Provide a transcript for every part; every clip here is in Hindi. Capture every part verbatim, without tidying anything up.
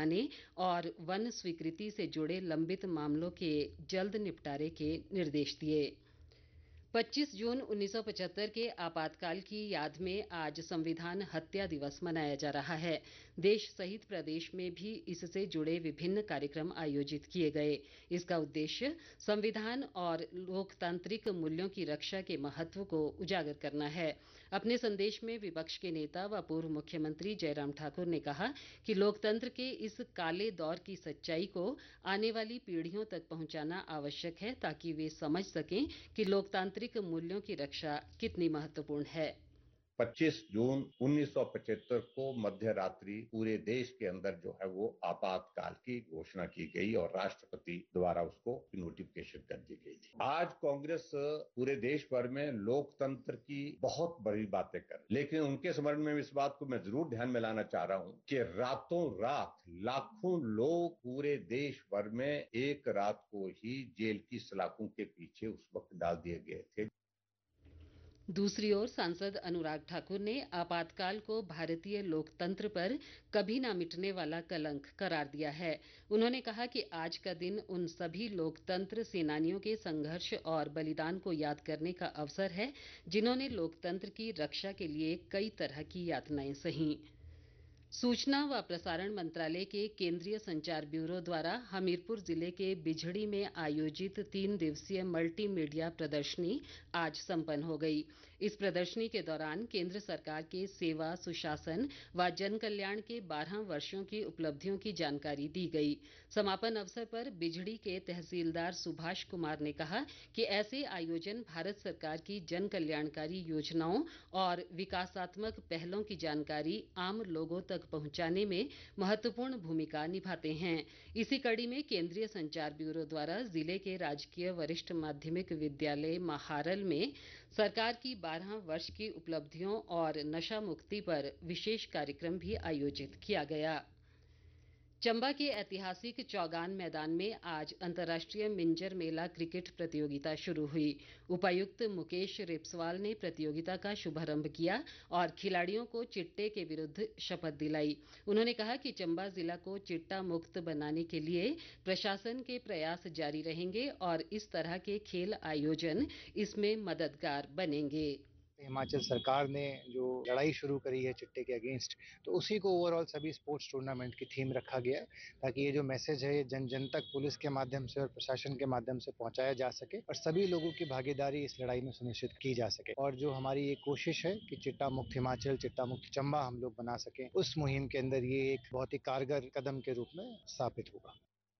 बढ़ाने और वन स्वीकृति से जुड़े लंबित मामलों के जल्द निपटारे के निर्देश दिए। पच्चीस जून उन्नीस सौ पचहत्तर के आपातकाल की याद में आज संविधान हत्या दिवस मनाया जा रहा है। देश सहित प्रदेश में भी इससे जुड़े विभिन्न कार्यक्रम आयोजित किए गए। इसका उद्देश्य संविधान और लोकतांत्रिक मूल्यों की रक्षा के महत्व को उजागर करना है। अपने संदेश में विपक्ष के नेता व पूर्व मुख्यमंत्री जयराम ठाकुर ने कहा कि लोकतंत्र के इस काले दौर की सच्चाई को आने वाली पीढ़ियों तक पहुंचाना आवश्यक है, ताकि वे समझ सकें कि लोकतांत्रिक मूल्यों की रक्षा कितनी महत्वपूर्ण है। पच्चीस जून उन्नीस सौ पचहत्तर को मध्य रात्रि पूरे देश के अंदर जो है वो आपातकाल की घोषणा की गई और राष्ट्रपति द्वारा उसको नोटिफिकेशन कर दी गई थी। आज कांग्रेस पूरे देश भर में लोकतंत्र की बहुत बड़ी बातें कर, लेकिन उनके स्मरण में इस बात को मैं जरूर ध्यान में लाना चाह रहा हूं कि रातों रात लाखों लोग पूरे देश भर में एक रात को ही जेल की सलाखों के पीछे उस वक्त डाल दिए गए थे। दूसरी ओर सांसद अनुराग ठाकुर ने आपातकाल को भारतीय लोकतंत्र पर कभी ना मिटने वाला कलंक करार दिया है। उन्होंने कहा कि आज का दिन उन सभी लोकतंत्र सेनानियों के संघर्ष और बलिदान को याद करने का अवसर है, जिन्होंने लोकतंत्र की रक्षा के लिए कई तरह की यातनाएं सहीं। सूचना व प्रसारण मंत्रालय के केंद्रीय संचार ब्यूरो द्वारा हमीरपुर जिले के बिझड़ी में आयोजित तीन दिवसीय मल्टी मीडिया प्रदर्शनी आज संपन्न हो गई। इस प्रदर्शनी के दौरान केंद्र सरकार के सेवा, सुशासन व जन कल्याण के बारह वर्षों की उपलब्धियों की जानकारी दी गई। समापन अवसर पर बिझड़ी के तहसीलदार सुभाष कुमार ने कहा कि ऐसे आयोजन भारत सरकार की जन कल्याणकारी योजनाओं और विकासात्मक पहलों की जानकारी आम लोगों तक पहुंचाने में महत्वपूर्ण भूमिका निभाते हैं। इसी कड़ी में केंद्रीय संचार ब्यूरो द्वारा जिले के राजकीय वरिष्ठ माध्यमिक विद्यालय महारल में सरकार की बारह वर्ष की उपलब्धियों और नशा मुक्ति पर विशेष कार्यक्रम भी आयोजित किया गया। चंबा के ऐतिहासिक चौगान मैदान में आज अंतर्राष्ट्रीय मिंजर मेला क्रिकेट प्रतियोगिता शुरू हुई। उपायुक्त मुकेश रेपसवाल ने प्रतियोगिता का शुभारंभ किया और खिलाड़ियों को चिट्टे के विरुद्ध शपथ दिलाई। उन्होंने कहा कि चंबा जिला को चिट्टा मुक्त बनाने के लिए प्रशासन के प्रयास जारी रहेंगे और इस तरह के खेल आयोजन इसमें मददगार बनेंगे। हिमाचल सरकार ने जो लड़ाई शुरू करी है चिट्टे के अगेंस्ट, तो उसी को ओवरऑल सभी स्पोर्ट्स टूर्नामेंट की थीम रखा गया है, ताकि ये जो मैसेज है ये जन जन तक पुलिस के माध्यम से और प्रशासन के माध्यम से पहुंचाया जा सके और सभी लोगों की भागीदारी इस लड़ाई में सुनिश्चित की जा सके। और जो हमारी ये कोशिश है कि चिट्टा मुक्त हिमाचल, चिट्टा मुक्त चंबा हम लोग बना सकें, उस मुहिम के अंदर ये एक बहुत ही कारगर कदम के रूप में स्थापित होगा।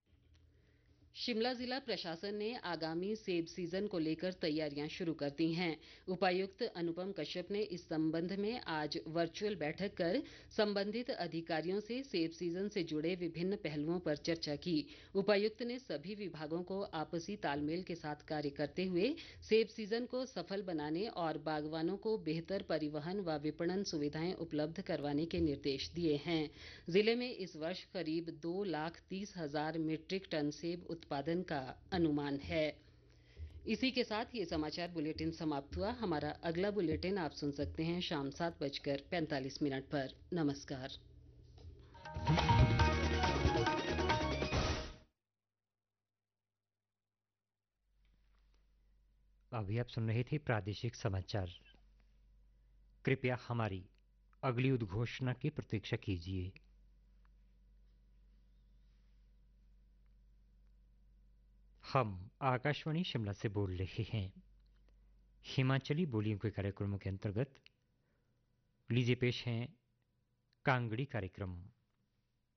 शिमला जिला प्रशासन ने आगामी सेब सीजन को लेकर तैयारियां शुरू कर दी हैं। उपायुक्त अनुपम कश्यप ने इस संबंध में आज वर्चुअल बैठक कर संबंधित अधिकारियों से सेब सीजन से जुड़े विभिन्न पहलुओं पर चर्चा की। उपायुक्त ने सभी विभागों को आपसी तालमेल के साथ कार्य करते हुए सेब सीजन को सफल बनाने और बागवानों को बेहतर परिवहन व विपणन सुविधाएं उपलब्ध करवाने के निर्देश दिए हैं। जिले में इस वर्ष करीब दो लाख तीस हजार मीट्रिक टन सेब उत्पादन का अनुमान है। इसी के साथ ये समाचार बुलेटिन समाप्त हुआ। हमारा अगला बुलेटिन आप सुन सकते हैं शाम सात बजकर पैंतालीस मिनट पर। नमस्कार। अभी आप सुन रहे थे प्रादेशिक समाचार। कृपया हमारी अगली उद्घोषणा की प्रतीक्षा कीजिए। हम आकाशवाणी शिमला से बोल रहे हैं। हिमाचली बोलियों के कार्यक्रमों के अंतर्गत लीजिए पेश हैं कांगड़ी कार्यक्रम।